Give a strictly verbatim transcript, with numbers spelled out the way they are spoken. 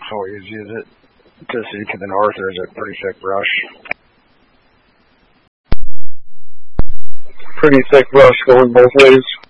always use it. Just to the north, there's a pretty thick brush. Pretty thick brush going both ways.